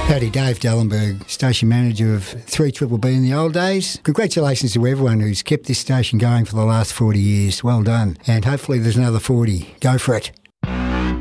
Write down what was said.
Howdy, Dave Dallenberg, station manager of 3BBB in the old days. Congratulations to everyone who's kept this station going for the last 40 years. Well done. And hopefully there's another 40. Go for it.